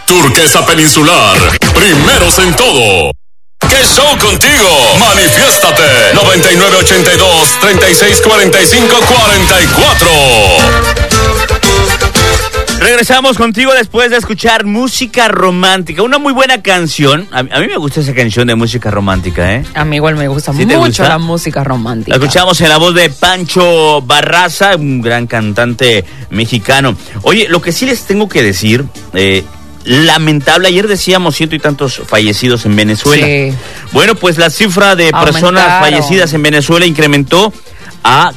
Turquesa Peninsular, primeros en todo. ¿Qué show contigo? Manifiéstate. 9982-3645-44. Regresamos contigo después de escuchar música romántica. Una muy buena canción. A mí me gusta esa canción de música romántica, ¿eh? A mí igual me gusta mucho la música romántica. La escuchamos en la voz de Pancho Barraza, un gran cantante mexicano. Oye, lo que sí les tengo que decir, lamentable, ayer decíamos 100 y tantos fallecidos en Venezuela. Sí. Bueno, pues la cifra de personas fallecidas en Venezuela incrementó a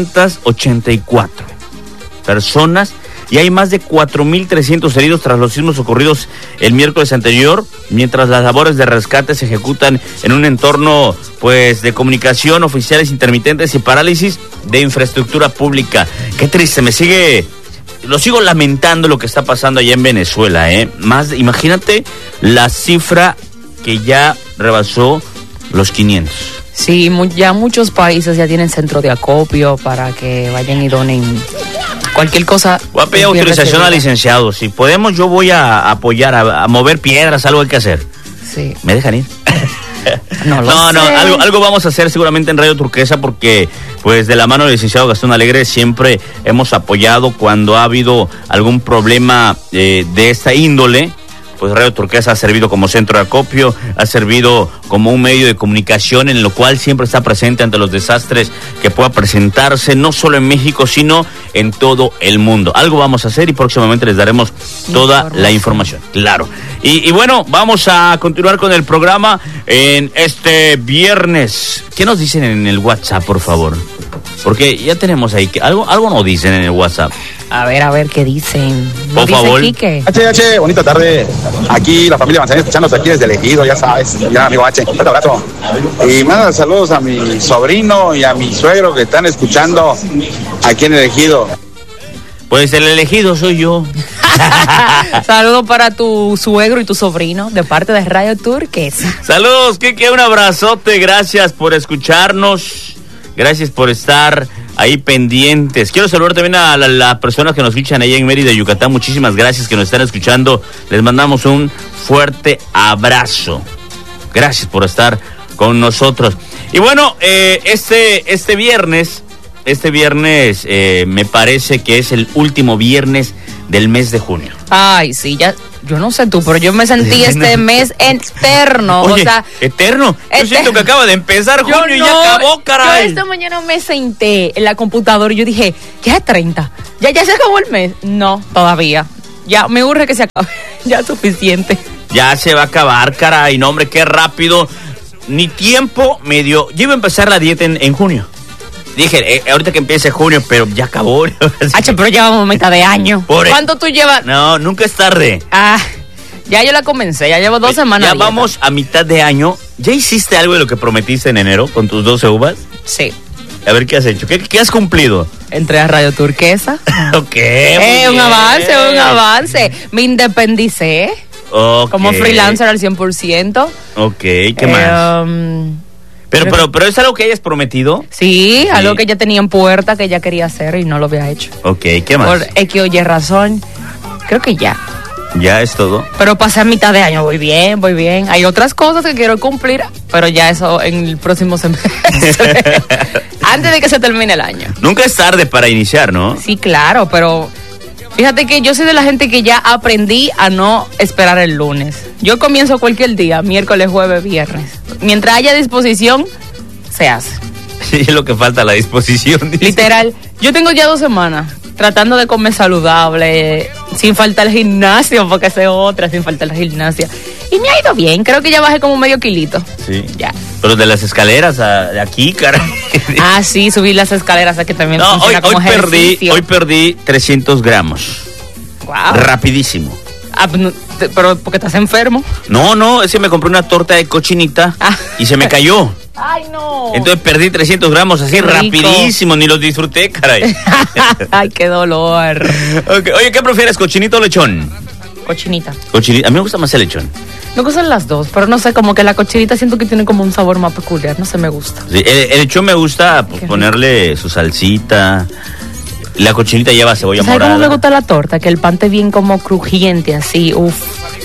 584 personas. Y hay más de 4.300 heridos tras los sismos ocurridos el miércoles anterior, mientras las labores de rescate se ejecutan en un entorno pues de comunicación, oficiales intermitentes y parálisis de infraestructura pública. Qué triste, lo sigo lamentando lo que está pasando allá en Venezuela, imagínate la cifra que ya rebasó los 500. Sí, ya muchos países ya tienen centro de acopio para que vayan y donen cualquier cosa. Voy a pedir autorización al licenciado. Si podemos, yo voy a apoyar, a mover piedras, algo hay que hacer. Sí. ¿Me dejan ir? No, algo vamos a hacer seguramente en Radio Turquesa, porque pues de la mano del licenciado Gastón Alegre siempre hemos apoyado cuando ha habido algún problema de esta índole. Pues Radio Turquesa ha servido como centro de acopio, ha servido como un medio de comunicación en lo cual siempre está presente ante los desastres que pueda presentarse, no solo en México, sino en todo el mundo. Algo vamos a hacer y próximamente les daremos toda la información. Claro. Y bueno, vamos a continuar con el programa en este viernes. ¿Qué nos dicen en el WhatsApp, por favor? Porque ya tenemos ahí, algo nos dicen en el WhatsApp. A ver, ¿qué dicen? Por favor. Quique? H, bonita tarde. Aquí la familia Manzanilla escuchándote aquí desde el Ejido, ya sabes. Ya, amigo H, un abrazo. Y manda saludos a mi sobrino y a mi suegro que están escuchando aquí en el Ejido. Pues el elegido soy yo. Saludos para tu suegro y tu sobrino de parte de Radio Turquesa. Saludos, Kike, un abrazote. Gracias por escucharnos. Gracias por estar ahí pendientes. Quiero saludar también a las personas que nos escuchan allá en Mérida, Yucatán. Muchísimas gracias que nos están escuchando. Les mandamos un fuerte abrazo. Gracias por estar con nosotros. Y bueno, este viernes me parece que es el último viernes del mes de junio. Ay, sí, ya, yo no sé tú, pero yo me sentí este mes eterno. Oye, o sea, eterno. Yo siento que acaba de empezar junio y ya acabó, caray. Yo esta mañana me senté en la computadora y yo dije, ya es 30, ya se acabó el mes. No, todavía. Ya me urge que se acabe, ya es suficiente. Ya se va a acabar, caray. No, hombre, qué rápido. Ni tiempo me dio. Yo iba a empezar la dieta en junio. Dije, ahorita que empiece junio, pero ya acabó. Pero llevamos mitad de año. ¿Cuánto tú llevas? No, nunca es tarde. Ya yo la comencé, ya llevo 2 semanas. Ya vamos a mitad de año. ¿Ya hiciste algo de lo que prometiste en enero con tus 12 uvas? Sí. A ver, ¿qué has hecho? ¿Qué has cumplido? Entré a Radio Turquesa. Ok. Un avance. Me independicé. Okay. Como freelancer al 100%. Ok, ¿qué más? Pero ¿es algo que hayas prometido? Sí, algo que ya tenía en puerta, que ya quería hacer y no lo había hecho. Ok, ¿qué más? Por X o Y razón, creo que ya. ¿Ya es todo? Pero pasé a mitad de año, voy bien. Hay otras cosas que quiero cumplir, pero ya eso en el próximo semestre. Antes de que se termine el año. Nunca es tarde para iniciar, ¿no? Sí, claro, pero fíjate que yo soy de la gente que ya aprendí a no esperar el lunes. Yo comienzo cualquier día, miércoles, jueves, viernes. Mientras haya disposición, se hace. Sí, es lo que falta, la disposición. Dice. Literal, yo tengo ya 2 semanas tratando de comer saludable, sin faltar el gimnasio, porque esa es otra, sin faltar el gimnasio. Y me ha ido bien, creo que ya bajé como medio kilito. Sí. Ya. Pero de las escaleras de aquí, caray. Sí, subí las escaleras, aquí también no, funciona como ejercicio. Hoy perdí 300 gramos. Wow. Rapidísimo. Pero porque estás enfermo. No, es que me compré una torta de cochinita y se me cayó. Ay, no. Entonces perdí 300 gramos así rapidísimo, ni los disfruté, caray. Ay, qué dolor. Okay. Oye, ¿qué prefieres, cochinita o lechón? Cochinita. A mí me gusta más el lechón. Me gustan las dos, pero no sé, como que la cochinita siento que tiene como un sabor más peculiar, no sé, me gusta. Sí, el lechón me gusta ponerle su salsita. La cochinita lleva cebolla morada. ¿Sabes cómo me gusta la torta? Que el pan esté bien como crujiente, así,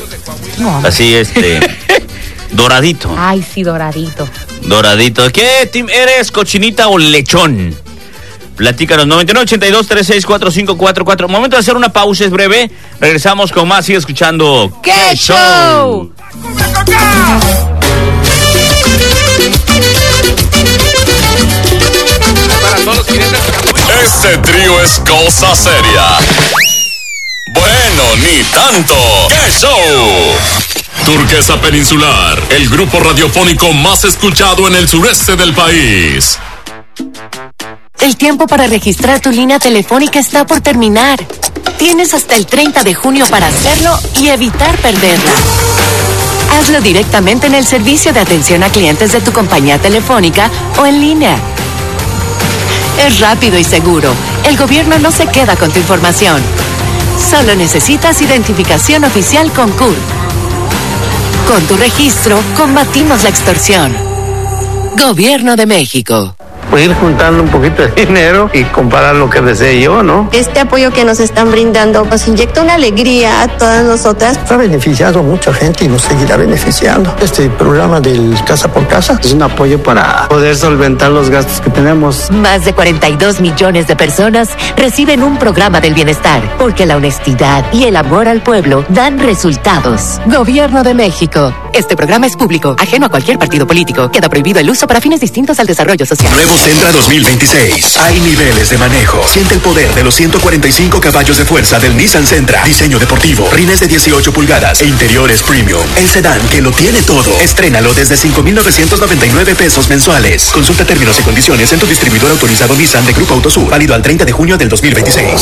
tengo hambre. Así, doradito. Ay, sí, doradito. Doradito. ¿Qué team eres, cochinita o lechón? Platícanos, 9982364544. Momento de hacer una pausa, es breve. Regresamos con más, sigue escuchando ¡Qué show! Este trío es cosa seria. Bueno, ni tanto. ¡Qué show! Turquesa Peninsular, el grupo radiofónico más escuchado en el sureste del país. El tiempo para registrar tu línea telefónica está por terminar. Tienes hasta el 30 de junio para hacerlo y evitar perderla. Hazlo directamente en el servicio de atención a clientes de tu compañía telefónica o en línea. Es rápido y seguro. El gobierno no se queda con tu información. Solo necesitas identificación oficial con CURP. Con tu registro, combatimos la extorsión. Gobierno de México. Pues ir juntando un poquito de dinero y comparar lo que desee yo, ¿no? Este apoyo que nos están brindando nos inyecta una alegría a todas nosotras. Ha beneficiado a mucha gente y nos seguirá beneficiando. Este programa del Casa por Casa es un apoyo para poder solventar los gastos que tenemos. Más de 42 millones de personas reciben un programa del bienestar, porque la honestidad y el amor al pueblo dan resultados. Gobierno de México. Este programa es público, ajeno a cualquier partido político. Queda prohibido el uso para fines distintos al desarrollo social. Nuevo Sentra 2026. Hay niveles de manejo. Siente el poder de los 145 caballos de fuerza del Nissan Sentra. Diseño deportivo, rines de 18 pulgadas e interiores premium. El sedán que lo tiene todo. Estrénalo desde 5,999 pesos mensuales. Consulta términos y condiciones en tu distribuidor autorizado Nissan de Grupo Autosur. Válido al 30 de junio del 2026.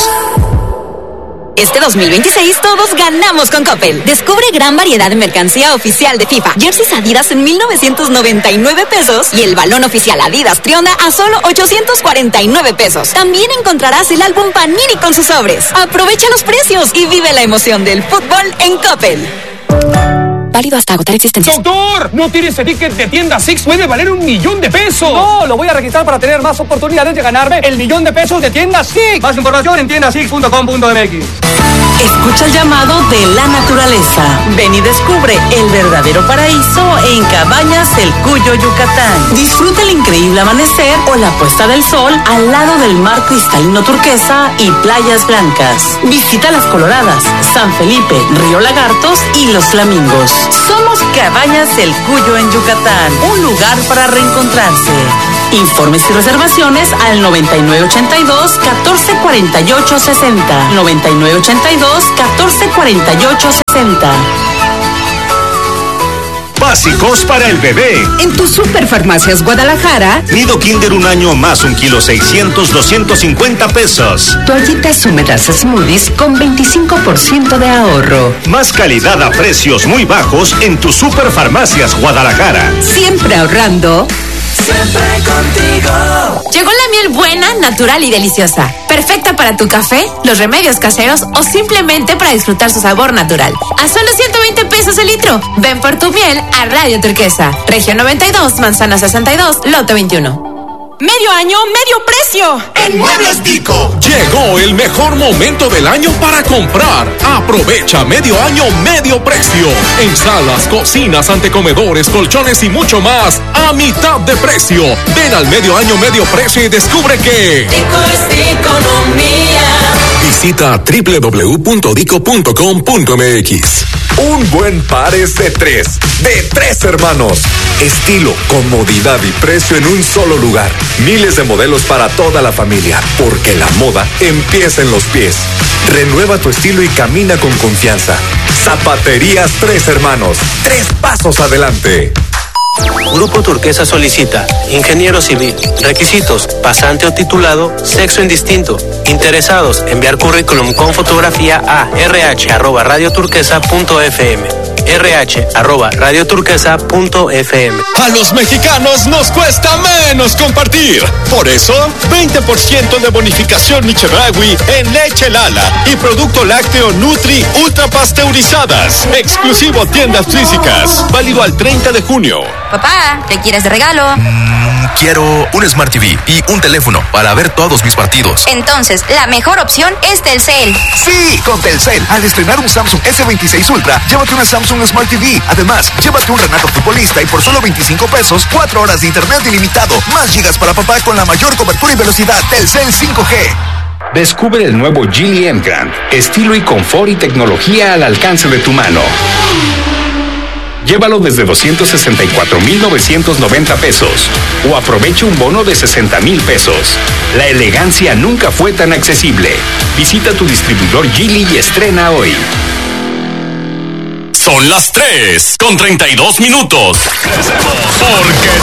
Este 2026 todos ganamos con Coppel. Descubre gran variedad de mercancía oficial de FIFA. Jerseys Adidas en 1,999 pesos y el balón oficial Adidas Trionda a solo 849 pesos. También encontrarás el álbum Panini con sus sobres. Aprovecha los precios y vive la emoción del fútbol en Coppel. Válido hasta agotar existencias. ¡Doctor! ¿No tiene ese ticket de tienda Six? ¡Puede valer $1,000,000! No, lo voy a registrar para tener más oportunidades de ganarme el $1,000,000 de tienda Six. Más información en tiendasix.com.mx. Escucha el llamado de la naturaleza. Ven y descubre el verdadero paraíso en Cabañas El Cuyo, Yucatán. Disfruta el increíble amanecer o la puesta del sol al lado del mar cristalino turquesa y playas blancas. Visita Las Coloradas, San Felipe, Río Lagartos y Los Flamingos. Somos Cabañas El Cuyo en Yucatán, un lugar para reencontrarse. Informes y reservaciones al 9982-1448-60. 9982-1448-60. Básicos para el bebé. En tu Superfarmacias Guadalajara. Nido Kinder 1 año más 1,600 kg, 250 pesos. Toallitas húmedas Smoothies con 25% de ahorro. Más calidad a precios muy bajos en tu Superfarmacias Guadalajara. Siempre ahorrando. Siempre contigo. Llegó la miel buena, natural y deliciosa. Perfecta para tu café, los remedios caseros o simplemente para disfrutar su sabor natural. A solo 120 pesos el litro. Ven por tu miel a Radio Turquesa. Región 92, Manzana 62, Lote 21. Medio año, medio precio. En Muebles Dico. Llegó el mejor momento del año para comprar. Aprovecha medio año, medio precio. En salas, cocinas, antecomedores, colchones y mucho más a mitad de precio. Ven al medio año, medio precio y descubre que Dico es economía. Visita www.dico.com.mx. Un buen par es de tres hermanos. Estilo, comodidad y precio en un solo lugar. Miles de modelos para toda la familia, porque la moda empieza en los pies. Renueva tu estilo y camina con confianza. Zapaterías Tres Hermanos, 3 pasos adelante. Grupo Turquesa solicita ingeniero civil. Requisitos: pasante o titulado, sexo indistinto. Interesados, enviar currículum con fotografía a rh@radioturquesa.fm. rh@radioturquesa.fm. A los mexicanos nos cuesta menos compartir. Por eso, 20% de bonificación Chedraui en leche Lala y producto lácteo Nutri ultra pasteurizadas. Exclusivo tiendas físicas. Válido al 30 de junio. Papá, ¿qué quieres de regalo? Quiero un Smart TV y un teléfono para ver todos mis partidos. Entonces, la mejor opción es Telcel. Sí, con Telcel. Al estrenar un Samsung S26 Ultra, llévate una Samsung Smart TV. Además, llévate un Renato futbolista y por solo 25 pesos, 4 horas de internet ilimitado, más gigas para papá con la mayor cobertura y velocidad. Telcel 5G. Descubre el nuevo Geely M-Grand. Estilo y confort y tecnología al alcance de tu mano. Llévalo desde 264,990 pesos o aprovecha un bono de 60,000 pesos. La elegancia nunca fue tan accesible. Visita tu distribuidor Geely y estrena hoy. Son las 3:32. Porque